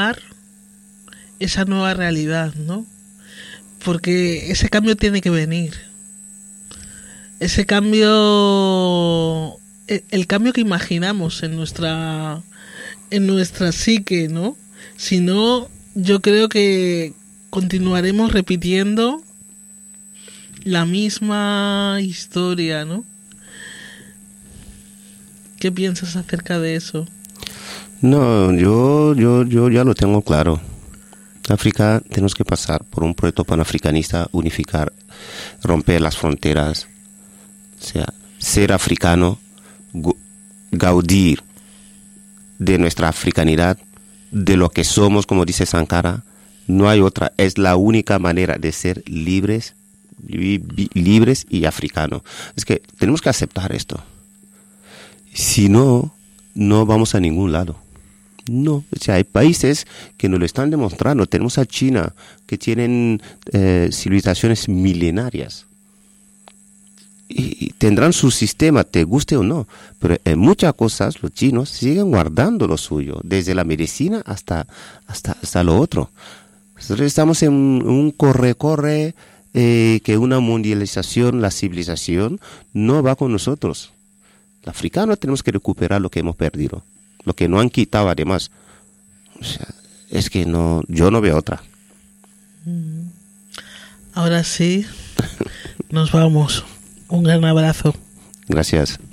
esa nueva realidad, ¿no? Porque ese cambio tiene que venir. Ese cambio, el cambio que imaginamos en nuestra psique, ¿no? Si no, yo creo que continuaremos repitiendo la misma historia, ¿no? ¿Qué piensas acerca de eso? No, yo ya lo tengo claro. África, tenemos que pasar por un proyecto panafricanista, unificar, romper las fronteras, o sea, ser africano, gaudir de nuestra africanidad, de lo que somos, como dice Sankara. No hay otra, es la única manera de ser libres y africanos. Es que tenemos que aceptar esto. Si no, no vamos a ningún lado. No, o sea, hay países que nos lo están demostrando. Tenemos a China, que tienen civilizaciones milenarias. Y tendrán su sistema, te guste o no. Pero en muchas cosas los chinos siguen guardando lo suyo, desde la medicina hasta lo otro. Nosotros estamos en un corre-corre, que una mundialización, la civilización, no va con nosotros. El africano tenemos que recuperar lo que hemos perdido, lo que no han quitado además. O sea, es que no, yo no veo otra. Ahora sí, nos vamos. Un gran abrazo. Gracias.